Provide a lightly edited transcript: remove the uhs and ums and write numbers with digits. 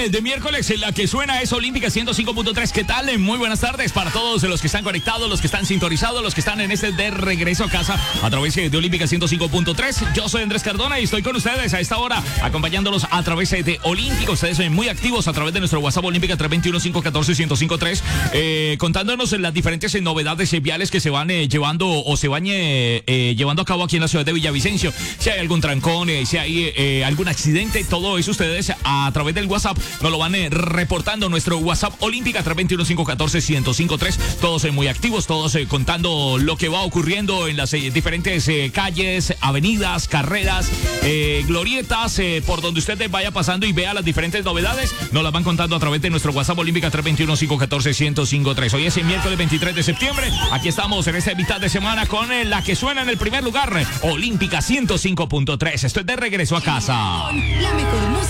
de miércoles, la que suena es Olímpica 105.3. ¿Qué tal? Muy buenas tardes para todos los que están conectados, los que están sintonizados, los que están en este de regreso a casa a través de Olímpica 105.3. Yo soy Andrés Cardona y estoy con ustedes a esta hora, acompañándolos a través de Olímpica. Ustedes son muy activos a través de nuestro WhatsApp Olímpica 321-514-1053, contándonos las diferentes novedades viales que se van llevando o se van llevando a cabo aquí en la ciudad de Villavicencio. Si hay algún trancón, si hay algún accidente, todo eso ustedes a través del WhatsApp nos lo van reportando. Nuestro WhatsApp Olímpica 321-514-1053. Todos muy activos, todos contando lo que va ocurriendo en las diferentes calles, avenidas, carreras, glorietas, por donde usted vaya pasando y vea las diferentes novedades. Nos las van contando a través de nuestro WhatsApp Olímpica 321-514-1053. Hoy es el miércoles 23 de septiembre. Aquí estamos en esta mitad de semana con la que suena en el primer lugar, Olímpica 105.3. Estoy de regreso a casa. La mejor